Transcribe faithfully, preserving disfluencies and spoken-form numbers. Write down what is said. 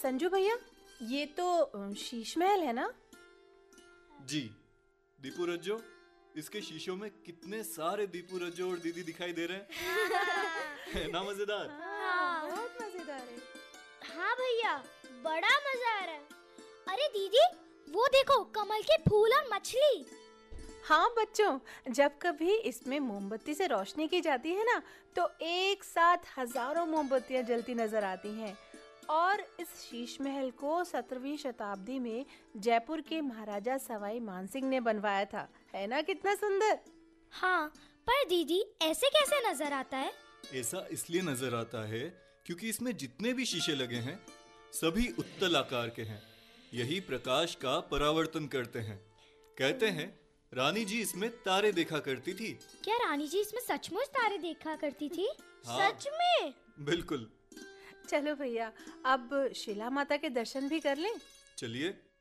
संजू भैया, ये तो शीश महल है ना? जी दीपू रज्जो, इसके शीशों में कितने सारे दीपू रज्जो और दीदी दिखाई दे रहे हैं। है ना मजेदार? हाँ, बहुत मजेदार है। हाँ भैया, बड़ा मजा आ रहा है। अरे दीदी, वो देखो कमल के फूल और मछली। हाँ बच्चों, जब कभी इसमें मोमबत्ती से रोशनी की जाती है ना, तो एक साथ हजारों मोमबत्तियां जलती नजर आती हैं। और इस शीश महल को सत्रहवीं शताब्दी में जयपुर के महाराजा सवाई मानसिंह ने बनवाया था। है ना कितना सुंदर? हाँ, पर दीदी ऐसे कैसे नजर आता है? ऐसा इसलिए नजर आता है क्योंकि इसमें जितने भी शीशे लगे हैं सभी उत्तल आकार के हैं। यही प्रकाश का परावर्तन करते हैं। कहते हैं रानी जी इसमें तारे देखा करती थी। क्या रानी जी इसमें सचमुच तारे देखा करती थी? हाँ, सच में? बिल्कुल। चलो भैया, अब शिला माता के दर्शन भी कर लें। चलिए।